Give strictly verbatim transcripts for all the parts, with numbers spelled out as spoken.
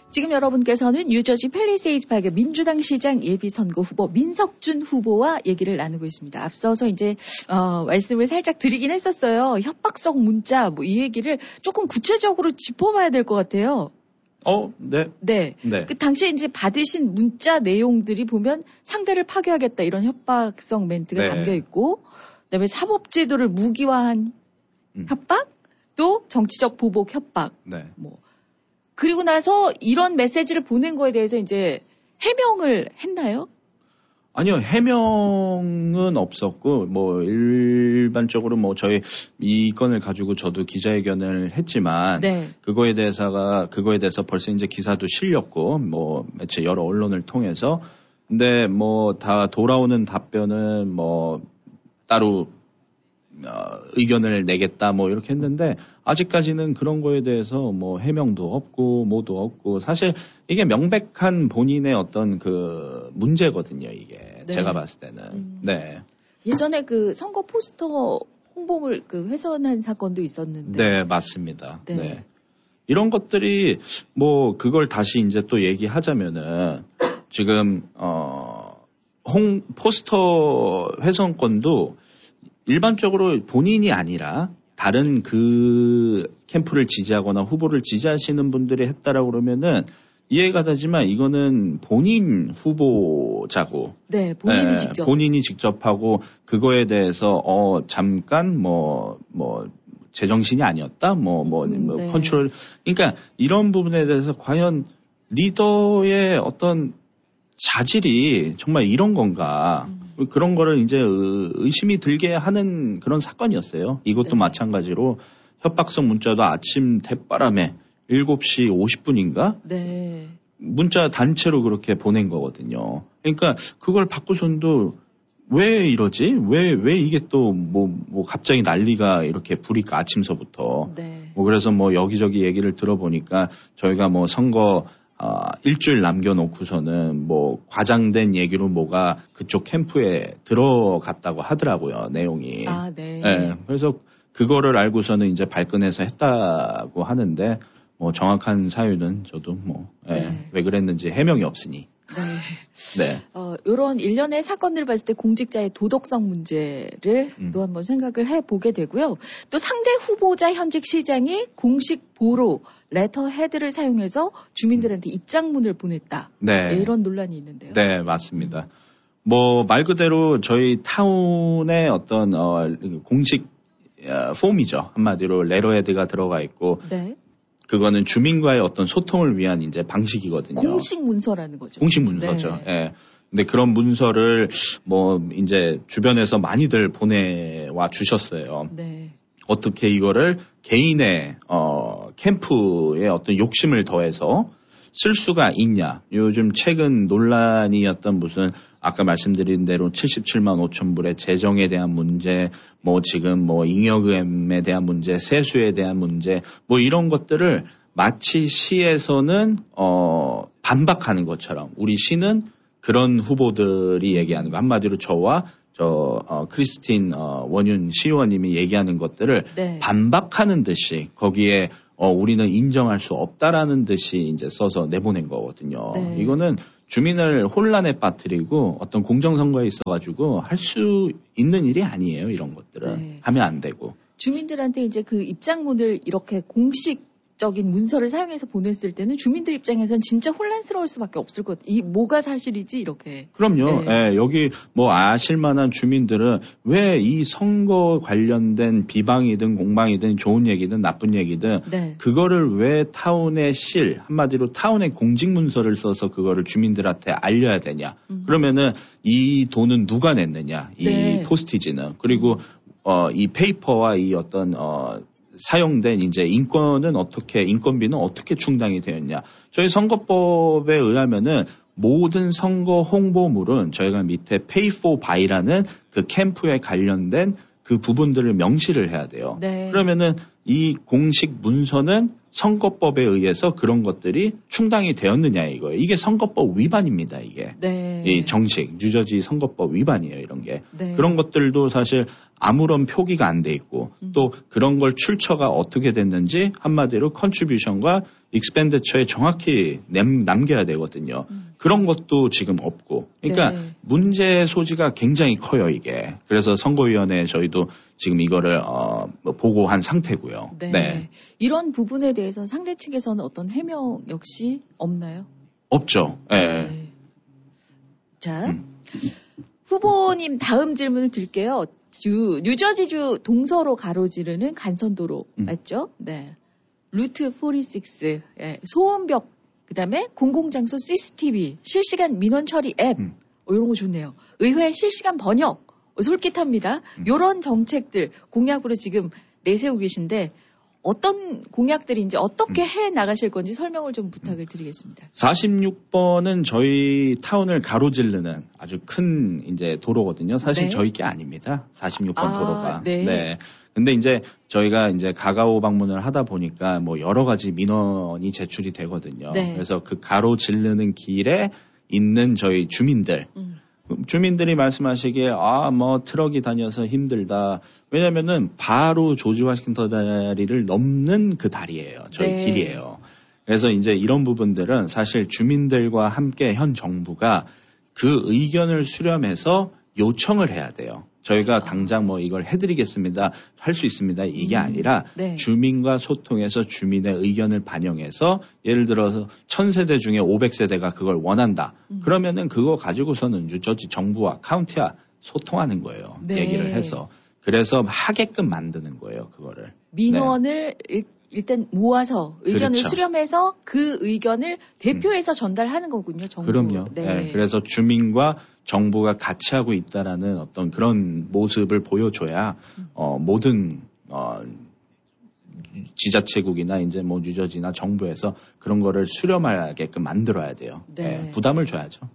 지금 여러분께서는 뉴저지 팰리세이드 파크의 민주당 시장 예비선거 후보 민석준 후보와 얘기를 나누고 있습니다. 앞서서 이제 어, 말씀을 살짝 드리긴 했었어요. 협박성 문자 뭐 이 얘기를 조금 구체적으로 짚어봐야 될 것 같아요. 어, 네. 네. 네. 그 당시에 이제 받으신 문자 내용들이 보면 상대를 파괴하겠다 이런 협박성 멘트가 네. 담겨 있고, 그다음에 사법제도를 무기화한 음. 협박, 또 정치적 보복 협박. 네. 뭐 그리고 나서 이런 메시지를 보낸 거에 대해서 이제 해명을 했나요? 아니요, 해명은 없었고, 뭐, 일반적으로 뭐, 저희 이 건을 가지고 저도 기자회견을 했지만, 네. 그거에 대해서가, 그거에 대해서 벌써 이제 기사도 실렸고, 뭐, 매체 여러 언론을 통해서, 근데 뭐, 다 돌아오는 답변은 뭐, 따로, 어, 의견을 내겠다 뭐 이렇게 했는데 아직까지는 그런 거에 대해서 뭐 해명도 없고 뭐도 없고 사실 이게 명백한 본인의 어떤 그 문제거든요 이게. 네. 제가 봤을 때는. 음. 네. 예전에 그 선거 포스터 홍보물 그 훼손한 사건도 있었는데. 네, 맞습니다. 네. 네. 이런 것들이 뭐 그걸 다시 이제 또 얘기하자면은 지금 어 홍 포스터 훼손 건도 일반적으로 본인이 아니라 다른 그 캠프를 지지하거나 후보를 지지하시는 분들이 했다라고 그러면은 이해가 되지만 이거는 본인 후보자고. 네, 본인이 네, 직접. 본인이 직접 하고 그거에 대해서 어 잠깐 뭐 뭐 제정신이 아니었다. 뭐 뭐 뭐, 음, 뭐 네. 컨트롤. 그러니까 이런 부분에 대해서 과연 리더의 어떤 자질이 정말 이런 건가. 음. 그런 거를 이제 의심이 들게 하는 그런 사건이었어요. 이것도 네. 마찬가지로 협박성 문자도 아침 대바람에 일곱 시 오십 분인가? 네. 문자 단체로 그렇게 보낸 거거든요. 그러니까 그걸 받고선도 왜 이러지? 왜, 왜 이게 또 뭐, 뭐 갑자기 난리가 이렇게 부릴까 아침서부터. 네. 뭐 그래서 뭐 여기저기 얘기를 들어보니까 저희가 뭐 선거 어, 일주일 남겨놓고서는 뭐 과장된 얘기로 뭐가 그쪽 캠프에 들어갔다고 하더라고요, 내용이. 아, 네. 네. 그래서 그거를 알고서는 이제 발끈해서 했다고 하는데 뭐 정확한 사유는 저도 뭐, 네. 네. 왜 그랬는지 해명이 없으니. 네. 네. 어, 요런 일련의 사건들을 봤을 때 공직자의 도덕성 문제를 음. 또 한번 생각을 해보게 되고요. 또 상대 후보자 현직 시장이 공식 보로 레터 헤드를 사용해서 주민들한테 입장문을 보냈다. 네. 네, 이런 논란이 있는데요. 네, 맞습니다. 뭐 말 그대로 저희 타운의 어떤 어, 공식 어, 폼이죠. 한마디로 레터 헤드가 들어가 있고. 네. 그거는 주민과의 어떤 소통을 위한 이제 방식이거든요. 공식 문서라는 거죠. 공식 문서죠. 네. 예. 근데 그런 문서를 뭐 이제 주변에서 많이들 보내와 주셨어요. 네. 어떻게 이거를 개인의 어 캠프의 어떤 욕심을 더해서 쓸 수가 있냐. 요즘 최근 논란이었던 무슨 아까 말씀드린 대로 칠십칠만 오천 불의 재정에 대한 문제, 뭐 지금 뭐 잉여금에 대한 문제, 세수에 대한 문제, 뭐 이런 것들을 마치 시에서는 어 반박하는 것처럼 우리 시는 그런 후보들이 얘기하는 거 한마디로 저와 저 어, 크리스틴 어, 원윤 시의원님이 얘기하는 것들을 네. 반박하는 듯이 거기에 어 우리는 인정할 수 없다라는 듯이 이제 써서 내보낸 거거든요. 네. 이거는 주민을 혼란에 빠뜨리고 어떤 공정선거에 있어가지고 할 수 있는 일이 아니에요. 이런 것들은 네. 하면 안 되고. 주민들한테 이제 그 입장문을 이렇게 공식적인 문서를 사용해서 보냈을 때는 주민들 입장에서는 진짜 혼란스러울 수밖에 없을 것 같아요. 이 뭐가 사실이지 이렇게. 그럼요. 네. 예, 여기 뭐 아실만한 주민들은 왜 이 선거 관련된 비방이든 공방이든 좋은 얘기든 나쁜 얘기든 네. 그거를 왜 타운의 실 한마디로 타운의 공직문서를 써서 그거를 주민들한테 알려야 되냐. 음. 그러면은 이 돈은 누가 냈느냐. 이 네. 포스티지는. 그리고 어, 이 페이퍼와 이 어떤 어 사용된 이제 인권은 어떻게 인건비는 어떻게 충당이 되었냐. 저희 선거법에 의하면은 모든 선거 홍보물은 저희가 밑에 pay for buy라는 그 캠프에 관련된 그 부분들을 명시를 해야 돼요. 네. 그러면은 이 공식 문서는 선거법에 의해서 그런 것들이 충당이 되었느냐 이거예요. 이게 선거법 위반입니다. 이게 네. 이 정식 뉴저지 선거법 위반이에요. 이런 게 네. 그런 것들도 사실 아무런 표기가 안 돼 있고 음. 또 그런 걸 출처가 어떻게 됐는지 한마디로 컨트리뷰션과 익스펜디처에 정확히 남, 남겨야 되거든요. 음. 그런 것도 지금 없고 그러니까 네. 문제의 소지가 굉장히 커요. 이게 그래서 선거위원회에 저희도 지금 이거를 어, 보고한 상태고요. 네. 네. 이런 부분에 대해서 상대 측에서는 어떤 해명 역시 없나요? 없죠. 네. 네. 자, 음. 후보님 다음 질문을 드릴게요. 주, 뉴저지주 동서로 가로지르는 간선도로 음. 맞죠? 네. 루트 사십육, 예, 소음벽, 그 다음에 공공장소 씨씨티비, 실시간 민원 처리 앱, 음. 어, 이런 거 좋네요. 의회 실시간 번역, 어, 솔깃합니다. 음. 이런 정책들 공약으로 지금 내세우고 계신데 어떤 공약들인지 어떻게 해 나가실 건지 설명을 좀 부탁을 드리겠습니다. 사십육 번은 저희 타운을 가로지르는 아주 큰 이제 도로거든요. 사실 네. 저희 게 아닙니다. 사십육 번 아, 도로가. 네. 네. 근데 이제 저희가 이제 가가오 방문을 하다 보니까 뭐 여러 가지 민원이 제출이 되거든요. 네. 그래서 그 가로지르는 길에 있는 저희 주민들, 음. 주민들이 말씀하시기에 아, 뭐 트럭이 다녀서 힘들다. 왜냐면은 바로 조지 워싱턴 다리를 넘는 그 다리예요. 저희 네. 길이에요. 그래서 이제 이런 부분들은 사실 주민들과 함께 현 정부가 그 의견을 수렴해서 요청을 해야 돼요. 저희가 아. 당장 뭐 이걸 해드리겠습니다. 할 수 있습니다. 이게 음. 아니라 네. 주민과 소통해서 주민의 의견을 반영해서 예를 들어서 천 세대 중에 오백 세대가 그걸 원한다. 음. 그러면은 그거 가지고서는 뉴저지 정부와 카운티와 소통하는 거예요. 네. 얘기를 해서. 그래서 하게끔 만드는 거예요. 그거를. 민원을 네. 일단 모아서 의견을 그렇죠. 수렴해서 그 의견을 대표해서 음. 전달하는 거군요. 정부. 그럼요. 네. 네. 그래서 주민과 정부가 같이 하고 있다라는 어떤 그런 모습을 보여줘야 음. 어, 모든 어, 지자체국이나 이제 뭐 뉴저지나 정부에서 그런 거를 수렴하게끔 만들어야 돼요. 네. 네. 부담을 줘야죠.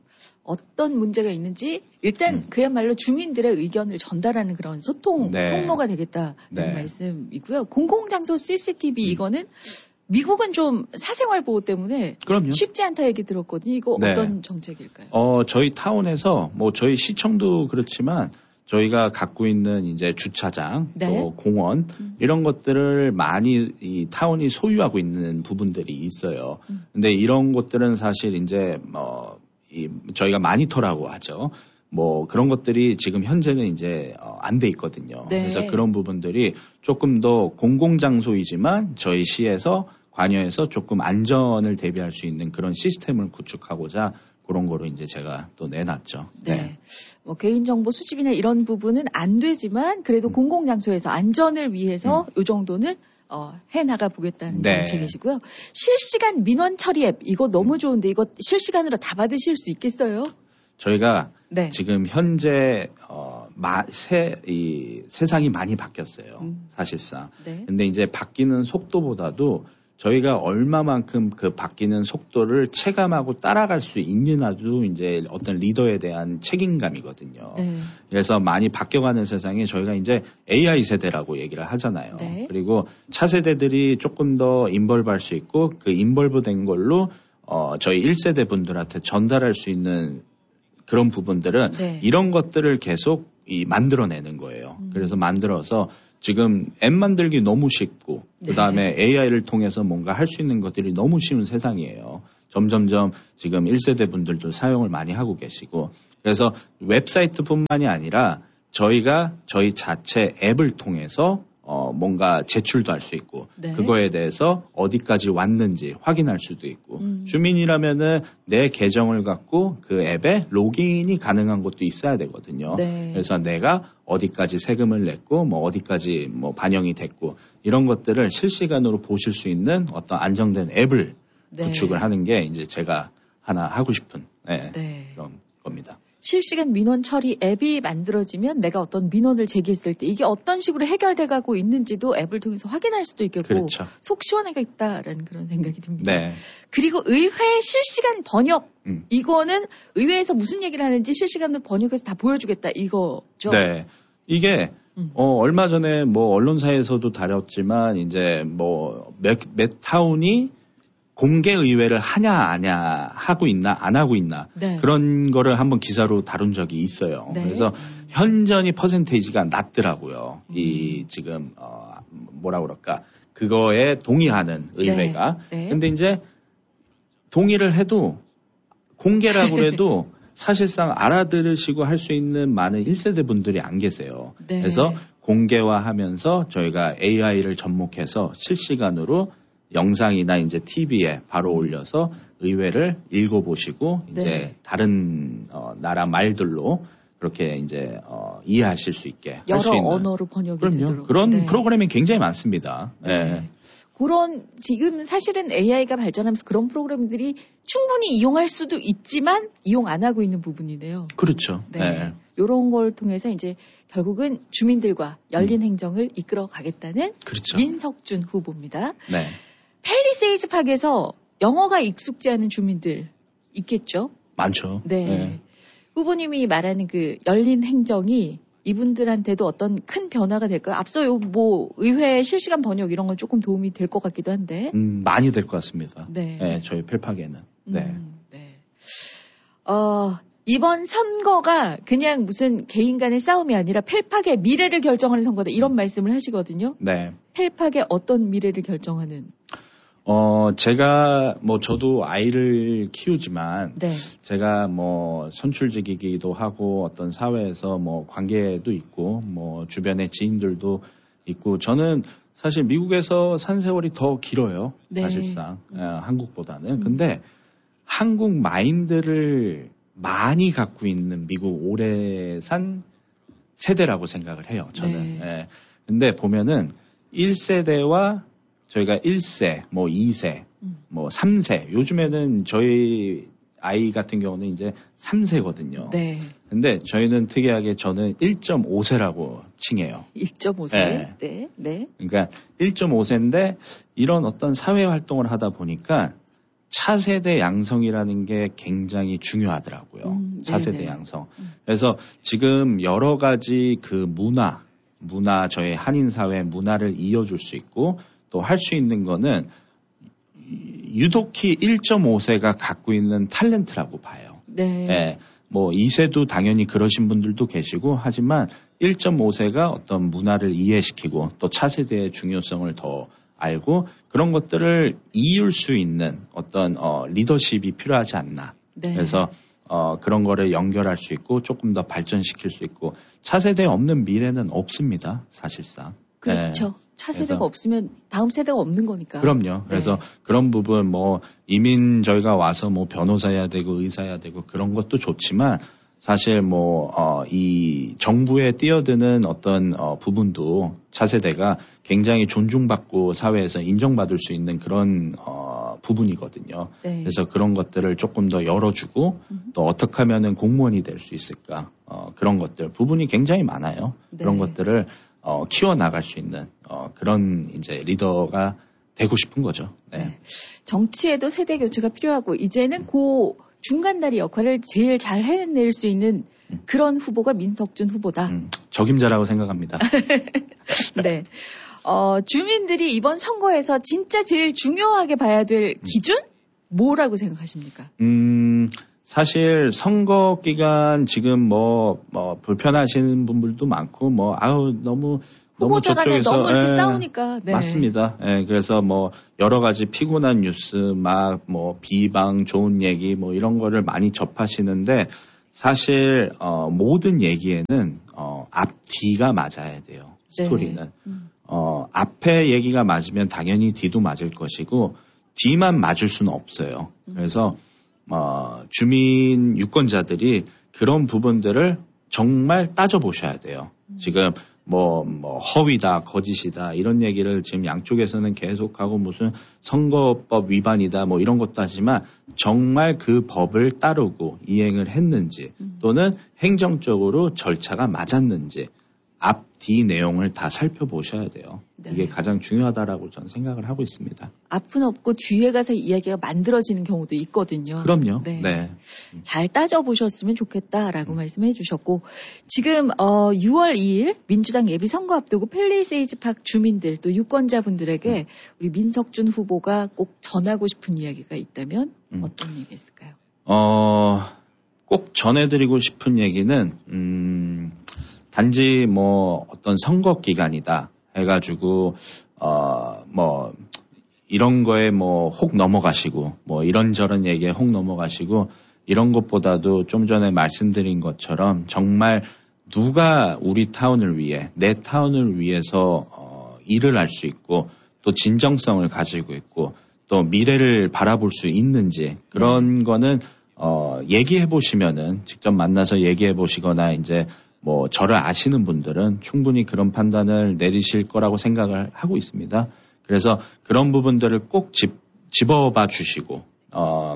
어떤 문제가 있는지 일단 음. 그야말로 주민들의 의견을 전달하는 그런 소통 네. 통로가 되겠다는 네. 말씀이고요. 공공장소 씨씨티비 음. 이거는 미국은 좀 사생활 보호 때문에 그럼요. 쉽지 않다 얘기 들었거든요. 이거 네. 어떤 정책일까요? 어, 저희 타운에서 뭐 저희 시청도 그렇지만 저희가 갖고 있는 이제 주차장, 네. 또 공원 음. 이런 것들을 많이 이 타운이 소유하고 있는 부분들이 있어요. 음. 근데 이런 것들은 사실 이제 뭐 이 저희가 마니터라고 하죠. 뭐 그런 것들이 지금 현재는 이제 어, 안 돼 있거든요. 네. 그래서 그런 부분들이 조금 더 공공장소이지만 저희 시에서 관여해서 조금 안전을 대비할 수 있는 그런 시스템을 구축하고자 그런 거로 이제 제가 또 내놨죠. 네. 네. 뭐 개인정보 수집이나 이런 부분은 안 되지만 그래도 음. 공공장소에서 안전을 위해서 음. 이 정도는 어, 해 나가 보겠다는 네. 정책이시고요. 실시간 민원 처리 앱 이거 너무 좋은데 이거 실시간으로 다 받으실 수 있겠어요? 저희가 네. 지금 현재 어, 마, 세, 이, 세상이 많이 바뀌었어요. 음. 사실상. 네. 근데 이제 바뀌는 속도보다도 저희가 얼마만큼 그 바뀌는 속도를 체감하고 따라갈 수 있느냐도 이제 어떤 리더에 대한 책임감이거든요. 네. 그래서 많이 바뀌어가는 세상에 저희가 이제 에이아이 세대라고 얘기를 하잖아요. 네. 그리고 차세대들이 조금 더 인벌브할 수 있고 그 인벌브된 걸로 어, 저희 일 세대 분들한테 전달할 수 있는 그런 부분들은 네. 이런 것들을 계속 이 만들어내는 거예요. 음. 그래서 만들어서 지금 앱 만들기 너무 쉽고 네. 그다음에 에이아이를 통해서 뭔가 할 수 있는 것들이 너무 쉬운 세상이에요. 점점점 지금 일 세대 분들도 사용을 많이 하고 계시고 그래서 웹사이트뿐만이 아니라 저희가 저희 자체 앱을 통해서 어 뭔가 제출도 할 수 있고 네. 그거에 대해서 어디까지 왔는지 확인할 수도 있고 음. 주민이라면은 내 계정을 갖고 그 앱에 로그인이 가능한 것도 있어야 되거든요. 네. 그래서 내가 어디까지 세금을 냈고 뭐 어디까지 뭐 반영이 됐고 이런 것들을 실시간으로 보실 수 있는 어떤 안정된 앱을 네. 구축을 하는 게 이제 제가 하나 하고 싶은 네, 네. 그런 겁니다. 실시간 민원 처리 앱이 만들어지면 내가 어떤 민원을 제기했을 때 이게 어떤 식으로 해결돼 가고 있는지도 앱을 통해서 확인할 수도 있겠고 그렇죠. 속 시원하겠다라는 그런 생각이 듭니다. 네. 그리고 의회 실시간 번역 음. 이거는 의회에서 무슨 얘기를 하는지 실시간으로 번역해서 다 보여주겠다 이거죠. 네. 이게 음. 어, 얼마 전에 뭐 언론사에서도 다뤘지만 이제 뭐 몇, 몇 타운이 공개 의회를 하냐 아냐 하고 있나 안 하고 있나 네. 그런 거를 한번 기사로 다룬 적이 있어요. 네. 그래서 음. 현저히 퍼센테이지가 낮더라고요. 음. 이 지금 어 뭐라 그럴까 그거에 동의하는 의회가. 네. 네. 근데 이제 동의를 해도 공개라고 해도 사실상 알아들으시고 할 수 있는 많은 일 세대 분들이 안 계세요. 네. 그래서 공개화하면서 저희가 에이아이를 접목해서 실시간으로 영상이나 이제 티비에 바로 올려서 의회를 읽어보시고 이제 네. 다른 어, 나라 말들로 그렇게 이제 어, 이해하실 수 있게 할 수 있는 여러 언어로 번역이 그럼요. 되도록 그런 네. 프로그램이 굉장히 많습니다. 네. 네. 그런 지금 사실은 에이아이가 발전하면서 그런 프로그램들이 충분히 이용할 수도 있지만 이용 안 하고 있는 부분이네요. 그렇죠. 네. 네. 이런 걸 통해서 이제 결국은 주민들과 열린 음. 행정을 이끌어 가겠다는 그렇죠. 민석준 후보입니다. 네. 팰리세이즈 파크에서 영어가 익숙지 않은 주민들 있겠죠? 많죠. 네. 네. 후보님이 말하는 그 열린 행정이 이분들한테도 어떤 큰 변화가 될까요? 앞서 요 뭐 의회 실시간 번역 이런 건 조금 도움이 될 것 같기도 한데. 음, 많이 될 것 같습니다. 네. 네, 저희 펠파게는. 네. 음, 네. 어, 이번 선거가 그냥 무슨 개인 간의 싸움이 아니라 펠팍의 미래를 결정하는 선거다 이런 말씀을 하시거든요. 네. 펠팍의 어떤 미래를 결정하는? 어, 제가 뭐 저도 아이를 키우지만 네. 제가 뭐 선출직이기도 하고 어떤 사회에서 뭐 관계도 있고 뭐 주변의 지인들도 있고 저는 사실 미국에서 산 세월이 더 길어요. 네. 사실상 음. 어, 한국보다는. 근데 한국 마인드를 많이 갖고 있는 미국 오래 산 세대라고 생각을 해요. 저는. 네. 예. 근데 보면은 일 세대와 저희가 일 세, 뭐 이 세, 음. 뭐 삼 세. 요즘에는 저희 아이 같은 경우는 이제 삼 세거든요. 네. 근데 저희는 특이하게 저는 일 점 오 세라고 칭해요. 일 점 오 세? 네. 네. 네. 그러니까 일 점 오 세인데 이런 어떤 사회 활동을 하다 보니까 차세대 양성이라는 게 굉장히 중요하더라고요. 음, 차세대 양성. 음. 그래서 지금 여러 가지 그 문화, 문화, 저희 한인사회 문화를 이어줄 수 있고 또 할 수 있는 거는 유독히 일 점 오 세가 갖고 있는 탤런트라고 봐요. 네. 네. 뭐 이 세도 당연히 그러신 분들도 계시고 하지만 일 점 오 세가 어떤 문화를 이해시키고 또 차세대의 중요성을 더 알고 그런 것들을 이을 수 있는 어떤 어, 리더십이 필요하지 않나. 네. 그래서 어, 그런 거를 연결할 수 있고 조금 더 발전시킬 수 있고 차세대에 없는 미래는 없습니다. 사실상. 그렇죠. 네. 차세대가 없으면 다음 세대가 없는 거니까. 그럼요. 그래서 네. 그런 부분 뭐 이민 저희가 와서 뭐 변호사야 되고 의사야 되고 그런 것도 좋지만 사실 뭐, 어, 이 정부에 뛰어드는 어떤, 어, 부분도 차세대가 굉장히 존중받고 사회에서 인정받을 수 있는 그런, 어, 부분이거든요. 네. 그래서 그런 것들을 조금 더 열어주고 음. 또 어떻게 하면은 공무원이 될 수 있을까. 어, 그런 것들, 부분이 굉장히 많아요. 네. 그런 것들을, 어, 키워나갈 수 있는, 어, 그런 이제 리더가 되고 싶은 거죠. 네. 네. 정치에도 세대 교체가 필요하고 이제는 고 중간다리 역할을 제일 잘 해낼 수 있는 그런 후보가 민석준 후보다. 음, 적임자라고 생각합니다. 네. 어, 주민들이 이번 선거에서 진짜 제일 중요하게 봐야 될 기준? 뭐라고 생각하십니까? 음, 사실 선거 기간 지금 뭐, 뭐, 불편하시는 분들도 많고, 뭐, 아우, 너무, 후보자 간에 너무 이렇게 에, 싸우니까. 네. 맞습니다. 예, 그래서 뭐 여러 가지 피곤한 뉴스 막 뭐 비방 좋은 얘기 뭐 이런 거를 많이 접하시는데 사실 어, 모든 얘기에는 어, 앞뒤가 맞아야 돼요. 스토리는. 네. 음. 어, 앞에 얘기가 맞으면 당연히 뒤도 맞을 것이고 뒤만 맞을 수는 없어요. 음. 그래서 어, 주민 유권자들이 그런 부분들을 정말 따져보셔야 돼요. 음. 지금 뭐, 뭐, 허위다, 거짓이다, 이런 얘기를 지금 양쪽에서는 계속하고 무슨 선거법 위반이다, 뭐 이런 것도 하지만 정말 그 법을 따르고 이행을 했는지 또는 행정적으로 절차가 맞았는지 앞뒤 내용을 다 살펴보셔야 돼요. 네. 이게 가장 중요하다라고 저는 생각을 하고 있습니다. 앞은 없고 뒤에 가서 이야기가 만들어지는 경우도 있거든요. 그럼요. 네. 네. 잘 따져보셨으면 좋겠다라고 음. 말씀해 주셨고 지금 어, 유월 이일 민주당 예비 선거 앞두고 팰리세이즈 팍 주민들 또 유권자분들에게 음. 우리 민석준 후보가 꼭 전하고 싶은 이야기가 있다면 음. 어떤 얘기가 있을까요? 어, 꼭 전해드리고 싶은 얘기는 음, 단지 뭐 어떤 선거 기간이다 해가지고 어, 뭐 이런 거에 뭐 혹 넘어가시고 뭐 이런저런 얘기에 혹 넘어가시고 이런 것보다도 좀 전에 말씀드린 것처럼 정말 누가 우리 타운을 위해 내 타운을 위해서 어, 일을 할 수 있고 또 진정성을 가지고 있고 또 미래를 바라볼 수 있는지 그런 네. 거는 어, 얘기해 보시면은 직접 만나서 얘기해 보시거나 이제 뭐 저를 아시는 분들은 충분히 그런 판단을 내리실 거라고 생각을 하고 있습니다. 그래서 그런 부분들을 꼭 집, 집어봐 주시고 어,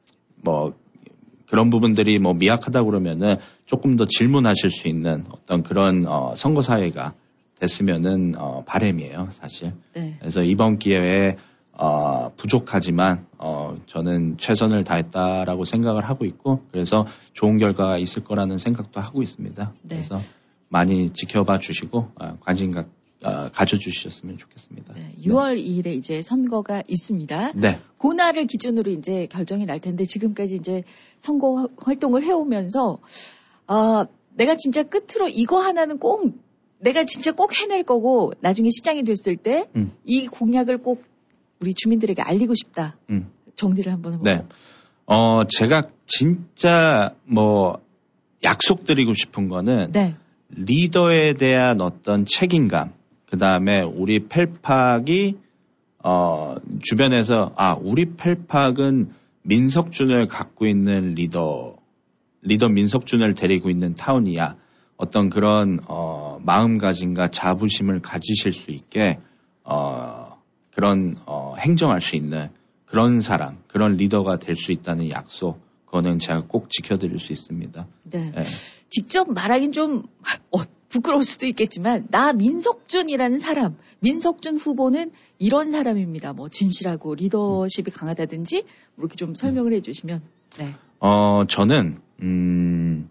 뭐 그런 부분들이 뭐 미약하다 그러면은 조금 더 질문하실 수 있는 어떤 그런 어, 선거 사회가 됐으면은 어, 바람이에요, 사실. 네. 그래서 이번 기회에 어, 부족하지만 어, 저는 최선을 다했다라고 생각을 하고 있고 그래서 좋은 결과가 있을 거라는 생각도 하고 있습니다. 네. 그래서 많이 지켜봐 주시고 어, 관심 가, 어, 가져주셨으면 좋겠습니다. 네, 유월 이일에 이제 선거가 있습니다. 네. 그날을 기준으로 이제 결정이 날 텐데 지금까지 이제 선거 활동을 해오면서 어, 내가 진짜 끝으로 이거 하나는 꼭 내가 진짜 꼭 해낼 거고 나중에 시장이 됐을 때 이 음. 공약을 꼭 우리 주민들에게 알리고 싶다. 음. 정리를 한번 해볼까요? 네. 어, 제가 진짜 뭐 약속드리고 싶은 거는 네. 리더에 대한 어떤 책임감, 그 다음에 우리 펠팍이 어, 주변에서 아, 우리 펠팍은 민석준을 갖고 있는 리더, 리더 민석준을 데리고 있는 타운이야. 어떤 그런 어, 마음가짐과 자부심을 가지실 수 있게 어, 그런 어, 행정할 수 있는 그런 사람, 그런 리더가 될 수 있다는 약속, 그거는 제가 꼭 지켜드릴 수 있습니다. 네. 네. 직접 말하긴 좀 어, 부끄러울 수도 있겠지만 나 민석준이라는 사람, 민석준 후보는 이런 사람입니다. 뭐 진실하고 리더십이 강하다든지 이렇게 좀 설명을 해주시면. 네. 어, 저는 음,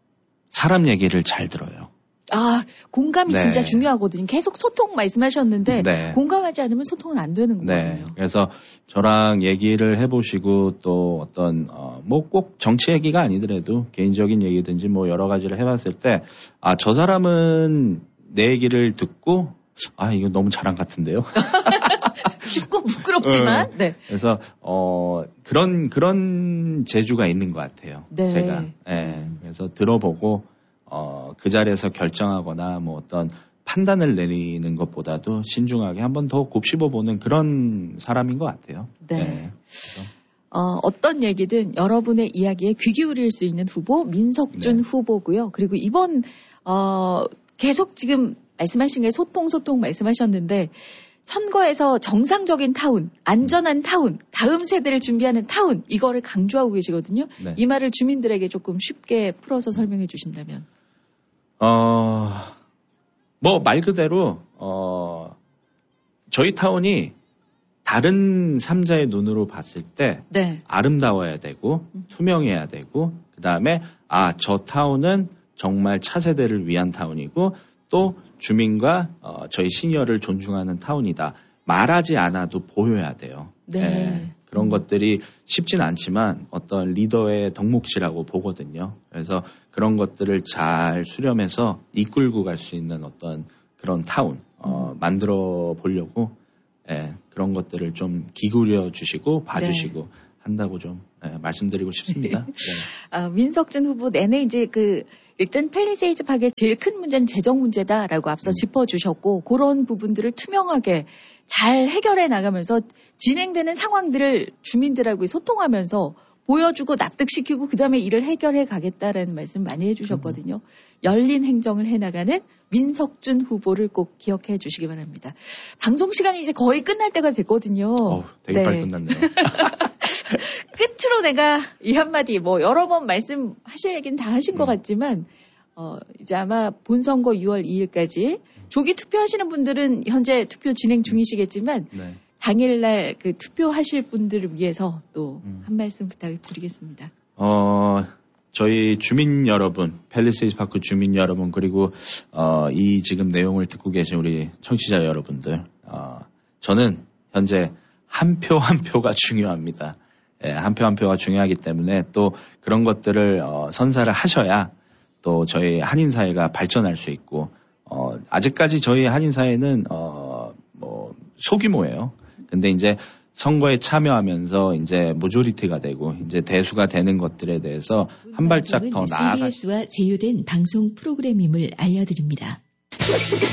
사람 얘기를 잘 들어요. 아, 공감이 네. 진짜 중요하거든요. 계속 소통 말씀하셨는데 네. 공감하지 않으면 소통은 안 되는 거거든요. 네. 그래서 저랑 얘기를 해보시고 또 어떤 어, 뭐 꼭 정치 얘기가 아니더라도 개인적인 얘기든지 뭐 여러 가지를 해봤을 때 아, 저 사람은 내 얘기를 듣고 아, 이거 너무 자랑 같은데요. 듣고 부끄럽지만. 어, 네. 그래서 어 그런 그런 재주가 있는 것 같아요. 네. 제가. 네. 그래서 들어보고. 어, 그 자리에서 결정하거나 뭐 어떤 판단을 내리는 것보다도 신중하게 한번 더 곱씹어보는 그런 사람인 것 같아요. 네. 네. 어, 어떤 얘기든 여러분의 이야기에 귀 기울일 수 있는 후보 민석준 네. 후보고요. 그리고 이번 어, 계속 지금 말씀하신 게 소통 소통 말씀하셨는데 선거에서 정상적인 타운, 안전한 타운, 다음 세대를 준비하는 타운 이거를 강조하고 계시거든요. 네. 이 말을 주민들에게 조금 쉽게 풀어서 설명해 주신다면. 어, 뭐, 말 그대로, 어, 저희 타운이 다른 삼자의 눈으로 봤을 때 네. 아름다워야 되고, 투명해야 되고, 그 다음에, 아, 저 타운은 정말 차세대를 위한 타운이고, 또 주민과 어, 저희 시니어를 존중하는 타운이다. 말하지 않아도 보여야 돼요. 네. 네. 그런 음. 것들이 쉽진 않지만 어떤 리더의 덕목이라고 보거든요. 그래서 그런 것들을 잘 수렴해서 이끌고 갈 수 있는 어떤 그런 타운 어, 음. 만들어 보려고 예, 그런 것들을 좀 기울여 주시고 봐주시고 네. 한다고 좀 예, 말씀드리고 싶습니다. 네. 아, 민석준 후보 내내 이제 그 일단 팰리세이즈 팍의 제일 큰 문제는 재정 문제다라고 앞서 음. 짚어주셨고 그런 부분들을 투명하게 잘 해결해 나가면서 진행되는 상황들을 주민들하고 소통하면서 보여주고 납득시키고 그다음에 일을 해결해 가겠다라는 말씀 많이 해주셨거든요. 음. 열린 행정을 해나가는 민석준 후보를 꼭 기억해 주시기 바랍니다. 방송 시간이 이제 거의 끝날 때가 됐거든요. 어, 되게 네. 빨리 끝났네요. 끝으로 내가 이 한마디 뭐 여러 번 말씀하실 얘기는 다 하신 음. 것 같지만 어, 이제 아마 본선거 유월 이일까지 조기 투표하시는 분들은 현재 투표 진행 중이시겠지만 네. 당일날 그 투표하실 분들을 위해서 또 한 음. 말씀 부탁드리겠습니다. 어, 저희 주민 여러분, 팰리세이드 파크 주민 여러분, 그리고 어, 이 지금 내용을 듣고 계신 우리 청취자 여러분들, 어, 저는 현재 한 표 한 표가 중요합니다. 예, 한 표 한 표가 중요하기 때문에 또 그런 것들을 어, 선사를 하셔야 또 저희 한인사회가 발전할 수 있고, 어, 아직까지 저희 한인사회는, 어, 뭐, 소규모예요. 근데 이제 선거에 참여하면서 이제 모조리티가 되고, 이제 대수가 되는 것들에 대해서 한 발짝 더 나아가. 씨비에스와 제휴된 방송 프로그램임을 알려드립니다.